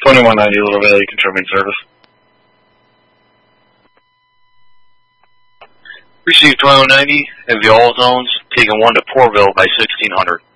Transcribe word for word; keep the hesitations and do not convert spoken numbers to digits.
twenty-one ninety Little Valley, control main service. Received twenty-one ninety, have the all zones, taking one to Portville by sixteen hundred.